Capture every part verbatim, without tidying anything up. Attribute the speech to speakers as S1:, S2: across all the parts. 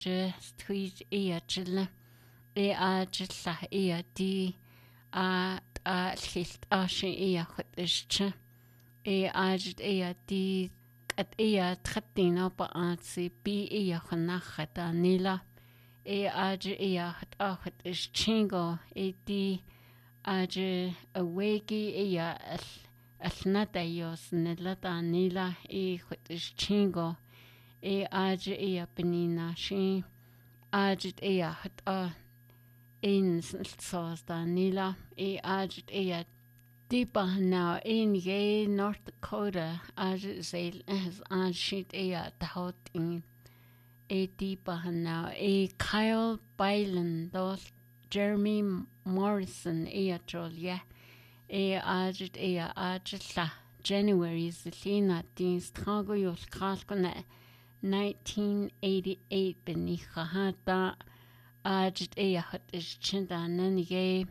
S1: just tweet ea chilla e a chilla ea di a a lilt a shi ea khutishcha e a jit ea di kat ea trattina pa ansi bi ea khnachata nila e a j ea hat a khutishchingo e di a j awegi ea al alnata yos nilata nila e khutishchingo e a j ea penina shi a jit ea hat a in sauce nila e ajit e deepa now in ye North Dakota ajit sail as ajit e tahot in e deepa now e Kyle Byland dos Jeremy Morrison e trolia e ajit e ajit la January zilina din strago yos kalkona nineteen eighty-eight benicha hata Ajit ea hut is chindanan ye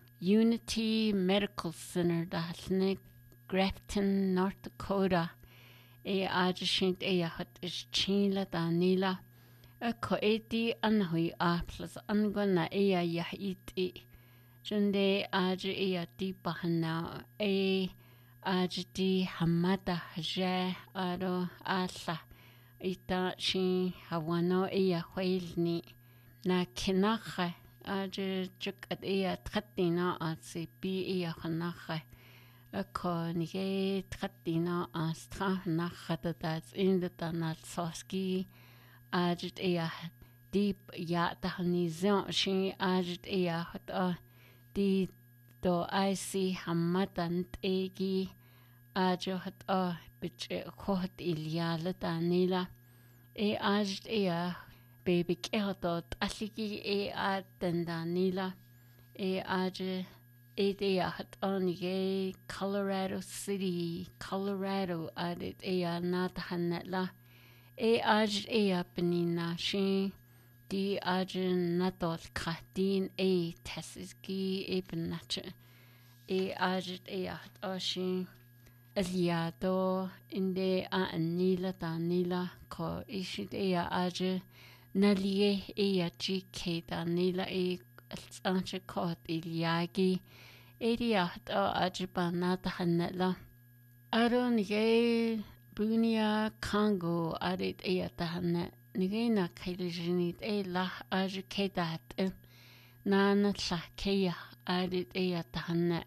S1: Unity Medical Center dahlne Grafton, North Dakota. E ajishint ea hut is chinla danila. A ko eti anhui a plus angona ea yahiti. Junde aji ea deepa hana e ajiti hamada haja aro ala. Ita shin hawano ea whalni. Na kinache aje juk at ea trattina at se bi ea hanache a ko nige trattina a stra nache dat in de tanat soski ajet ea deep ya tahnizon shi ajet ea hat a di do I see hamatant egi ajo hat a bich khot ilyala tanila e ajet ea baby kehtot aliki e a dandanila e aje e de hat onige Colorado City Colorado adit e a nat hanetla e aj e a penina shi di aje natot khatin e tesiski e penache e aj e hat oshi aliado inde a anila tanila ko ishit e a aje Nalie ea G K nila e anche kot iliagi ediat o ajibanata hanela aron ye bunia Congo arit ea tahane nigena kailijinit e la ajikedat nana tlakeya arit ea tahane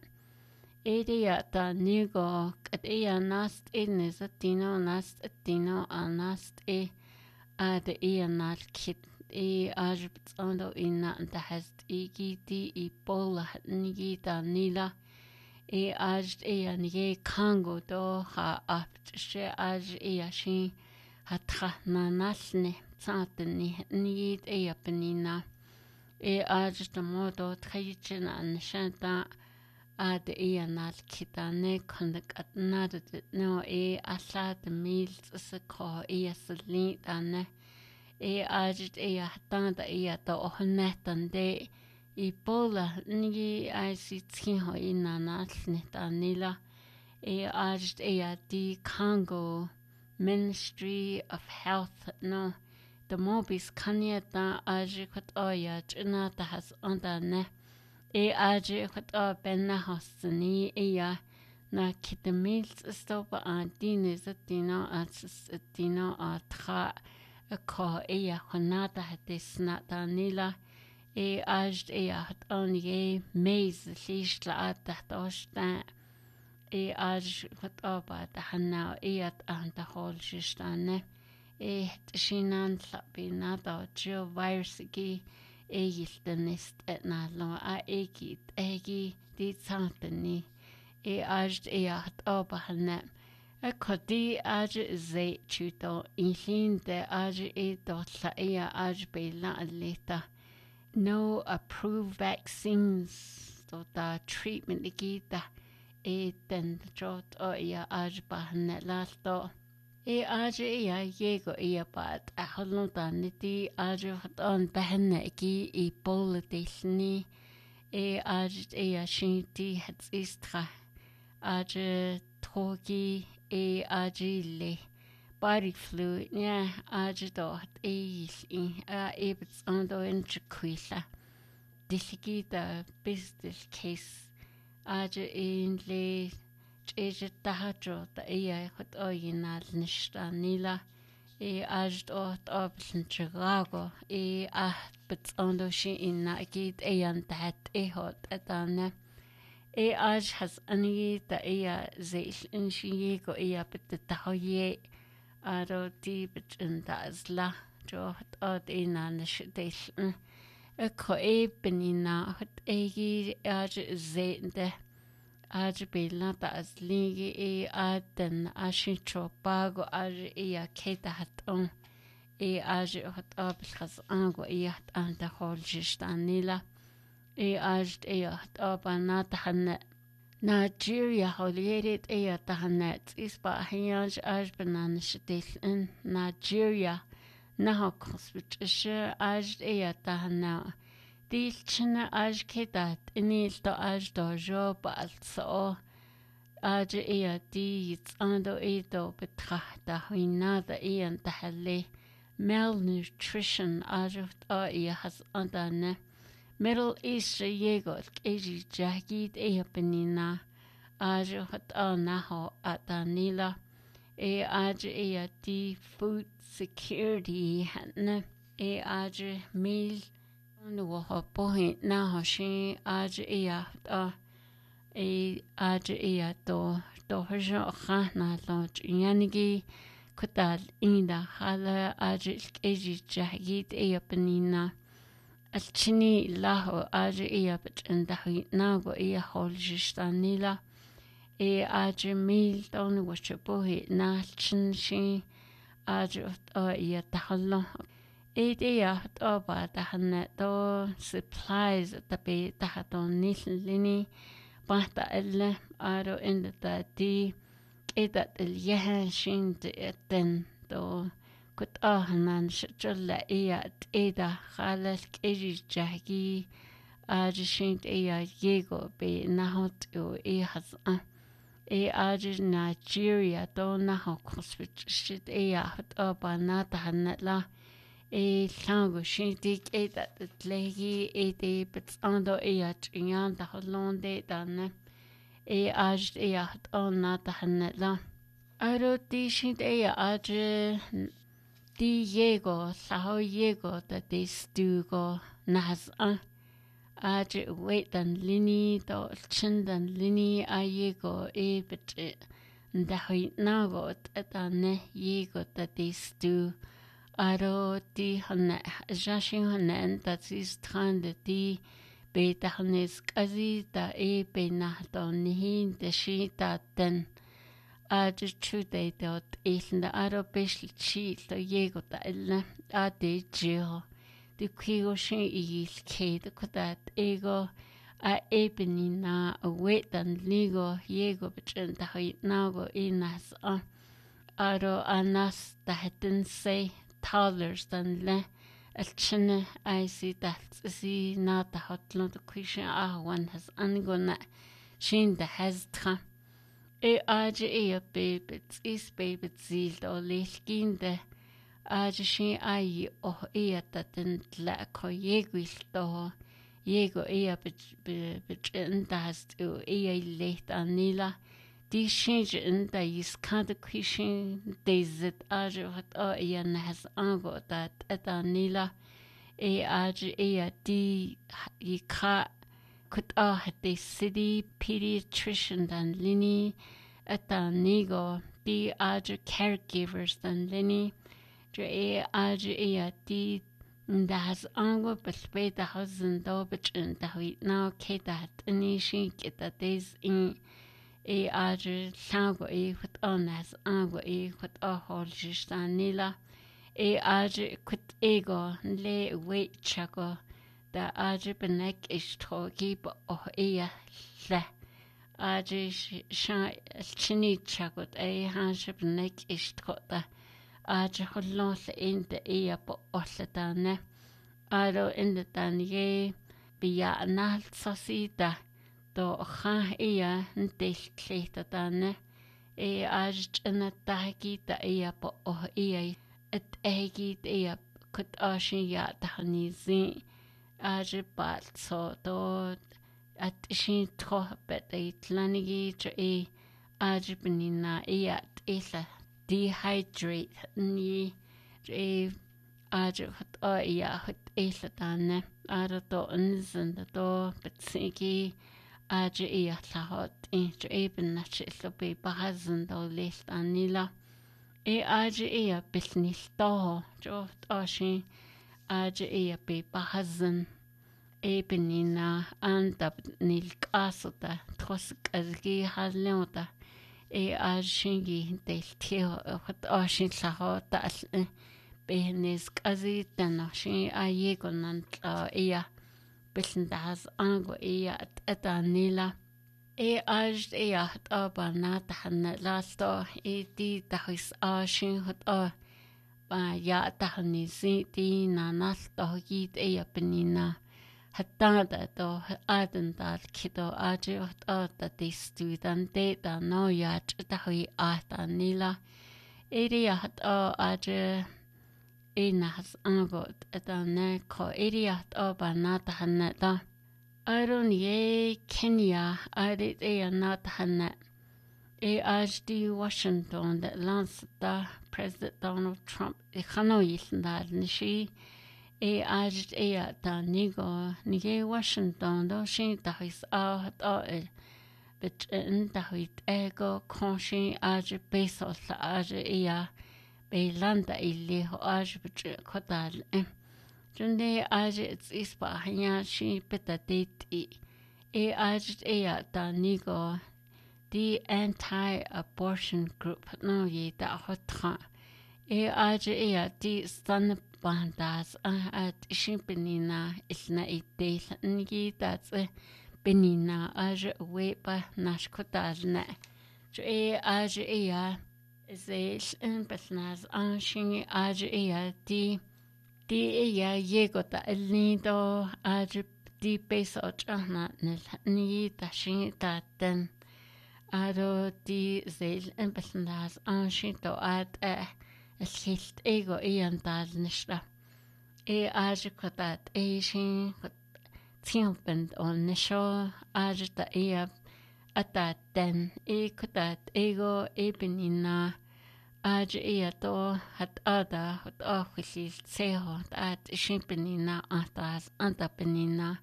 S1: edia ta nigo kat ea nast inizatino nast atino anast e Ad ea nal kit e ajbts ando inna anta hast egi di e bola nigi da nila e aj ea nige Congo do ha apt she aj ea shi hatra na nalne tsatni nigi ea penina e aj da modo trajina an shanta ad ea nal kitane kondak at nadat no e asad mil tsako e salin ane e ajit e hatanda e to ohnetan de e bola nigi I see tsin ho inana tanila e ajit e di Congo Ministry of Health no the mobis kanyata ajit oya chinata has ondane e aje khot a benna hostni e ya na kitemils stopa a dine zatina a zatina a tra a ko e ya khonata hatisna tanila e aj e ya hat on ye meiz lishla at tahtoshta e aj khot a ba ta hanna e at an ta hol shistane e shinan sabina ta jo virus gi Egiltenist etna lo a egit egi di tsantani e aj e at obahalne a kodi aj ze chuto in de aj e dotla e aj be la leta no approved vaccines to da treatment ligita e den jot o ya aj bahalne lasto E aje ia yego ia bat a holnota niti aje on behne gi i politischni e aje ia shinti het istra aje trogi e aje le body fluid yeah aja dot e in a ebits on do in chiquila diligida business case aja in le eja tahadro da e hot oyinal nishta nila e aja dot obsin chicago e ah bits on do she in na git e an that e hot atana e aj has ani da e zeil in she go e bit the hoye aro di bit in da zla jo hot od in an shdeil e ko e benina hot e gi aj zeinde aj bela da as ligi e aden ashi tropago aj e keta hat on e aj hot ab khas ango e hat an da hol jistanila e aj e hot ab na tahan Nigeria holieret e tahanet is ba hiaj aj banan shtil in Nigeria na hakos which is aj e tahana dil china aj kedat inil to aj do job also aj e di ando e do betrachta hinada e an tahalle malnutrition aj o e has andane Middle East Yego Eji Jagid e Penina Aj hot naho at Danila e Aj e di food security hatna e Aj meal no ho point na shi Aj e a e Aj e do do hojo khana lo yanigi kutal inda hala Aj Eji Jagid e Penina Alchini laho aja iya bit in the heat nago iya holjistanila e aja mil don wacha bohi na chin shi aja o iya tahalo e iya o ba tahane do supplies at the be tahaton nilini bata elle aro in the di e that el yehan shin de eten do Kut ahnan shalla iya eda khalas keji jagi ajishint iya yego be nahot o e has e aj Nigeria do nahok hospit shit iya hot abana tahanla e sango shintik eda tlegi ede bits ando iya chinyan da holonde dan e aj iya hot ona tahanla aro di shint iya aj Di Diego, Sao Diego, that they stu go nas a aj wait dan lini do chindan lini a Diego e bit da hui nago at ne Diego that they stu aro di hanne jashin hanne that is trying the di be da hannes kazi da e be na do nihin de shi da den Aj chude dot in the Arabic cheat the Yego da illa a de geo. The Kigo shin is Kate that ego a ebenina a wait and ligo Yego between the height nago inas a Aro anas the hadn't say toddlers than le a chinne I see that see not the hot lot of question ah one has angona shin the has tra. E aja e a babits is babits zild o leilginde aja sin ai o e a datin la ko yegwil do yego e a bit in dast o e a leit anila di singe in da is kada kishin dezit aja hat o e a has ango dat et anila e aja e a di i ka Kut ah the city pediatrician than Lini at the nigo the other caregivers than Lini Dre Aj e di das ango bespe the husband do bit in the wheat now Kate that any she get that days in e Aj sango e with on as ango e with a whole just nila e Aj kut ego le wait chago Da aje benek is togi bo oh iya le aje sha chini chagot e hanse benek is tota aje holon le in de iya bo olle dane aro in de dan ye biya nal sasita do kha iya ndel kleta dane e ajit anatahikita iya po oh iya at ehikit iya kut ashin ya tahanizi ajit bal so to at ishin tro bet itlanigi to e ajit benina iya ila dehydrate ni e ajit hot o iya hot ila tane ara to unzin to betsiki Aja iya lahot in jo eben na chilo be bahazan do list anila. E aja iya bisnil toho jo toshin aja iya be bahazan eben ina anda nil kasota tros azgi halleota e aja shingi del tio hot oshin lahot al behnes kazi tanoshin ayego nantla iya Billendahas ango iya at anila. E aj iya hat aba nata hanna lasto e di tahis ashin hat a ba ya tahani si di na nasto yid iya benina. Hatada do adan dal kido aj hat a da di studente da no ya tahi at anila. E di hat a aj Inas angot etane ko iriat oba nata haneta. Aron ye Kenya arit e nata hanet. E H D Washington that lance da President Donald Trump e khano yisndar nishi e ajt e ta nigo nige Washington do shin ta his a hat a bit in ta hit ego konshi aj peso sa aj e Beilanda illi ho aj bich kotal eh. Junde aj it's ispa hanya shi pita date e aj e ta nigo the anti-abortion group no ye da hotra e aj e di stan bandas at shimpenina isna ite ngi that's benina aj we ba nash kotal na jo e aj e Zeil in Bethnaz Anshin Aj Ea di di Ea Yegota Elido Aj di Beso Jana Nil Ni Dashin Daten Ado di Zeil in Bethnaz Anshin to Ad E Hilt Ego Ian Dal Nishra E Aj Kodat E Shin Timpend on Nisho Aj da Ea Ataten E Kodat Ego Ebenina Aj iya to hat ada hat achil seho at shimpenina atas antapenina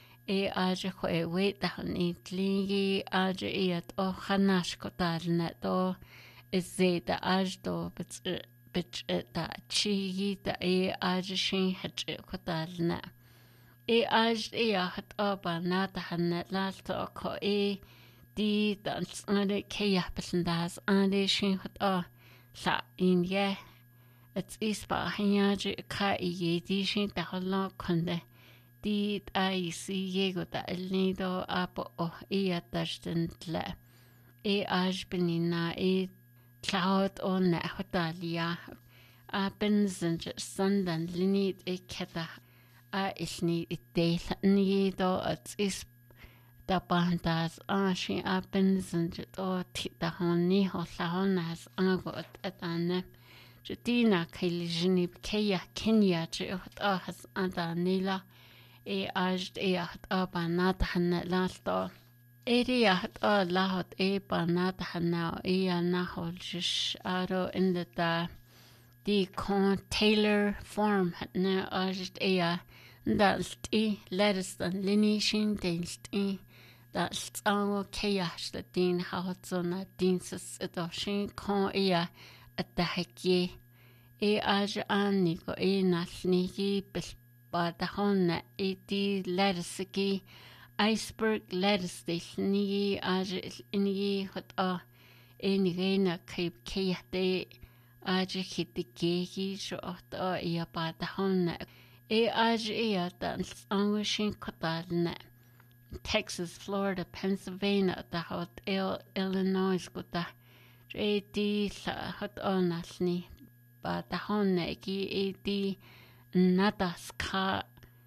S1: e aj khoe we dan itligi aj iya to khanash kotalna to izeda aj to bit bit ta chi ta e aj shin hat kotalna e aj iya hat aba nata hanna lal to ko e di dan ane kaya pesendas ane shin hat a La in ye it's ispa hanyaji ka ye di shin ta hola konde di ai si yego ta el nido apo o ia tasden tle e aj benina e cloud on na hotalia a benzen sandan linit e keta a isni ite nido it's is da bandas a shi a benzen to tita honi ho la honas angot atane Jadina Kailijini Kaya Kenya Jihot has Andanila E Ajd Eat Abanatahan Lasto Eriat or Lahot E Banatahan E Nahol Jish Aro in the da the con Taylor form had no Ajd Ea Dalt E Lettuce and Linishin Dalt E That's our chaos the Dean Houtzona Dean Sasitoshin con Ea at the heki e aj aniko e nasniki bispa the honna e di lettuceki iceberg lettuce ni aj ni hot a e nigena cape kate aj hitiki shot a e pa the honna e aj e at anwishin kotalna Texas, Florida, Pennsylvania, the hot Illinois gota E di hot onasni, but the honegi e di nadaska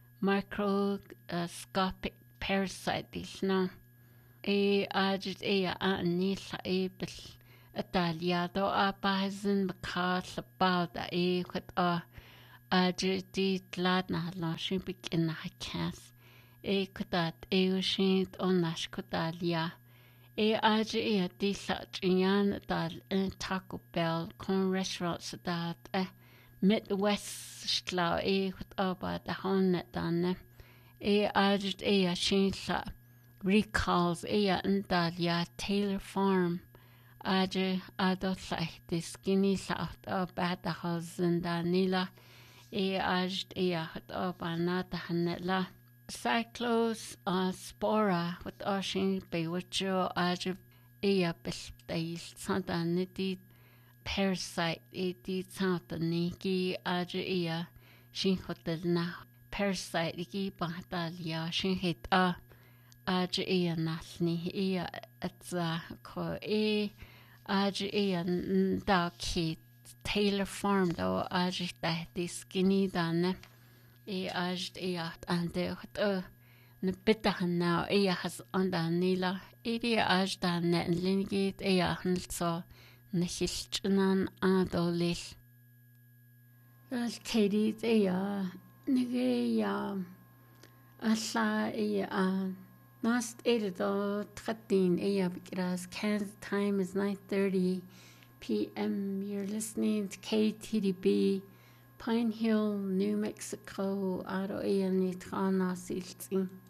S1: microscopic parasite is no. E ajit e a nisa e bil Italiado a bahzen bakal about a e quit a a di lad na la shin big in na cas. E kudat e shin on nash kudalia. E aja e a di such in dal in Taco Bell con restaurants that eh Midwest schlau e quit about the honnet done. E aja e a shin sa recalls e a Dalia Taylor Farm. Aja adult like the skinny south of Batahos and Danila, e ajt e ahat of Anata Hanetla. Cyclos uh, spora with Oshin Bewacho Aja Ea Bestais Santa Niti parasite e di Santa Niki Aja Ea Shin Hotel na parasite iki Bahatalia Shin hit a Aja Ea Nasni Ea Atza ko e Aja Ea da ki Taylor Farm do Aja da di skinny dane. E ajt e at ande uh ne bitahan now e has anda nila e di ajt an net lingit e ahn so ne hilchnan adolil as katie e ya nige ya alla e a last eight do thirteen e ya because Kansas time is nine thirty p.m. You're listening to K T D B Pine Hill, New Mexico, Aro Ian Itrana Silting.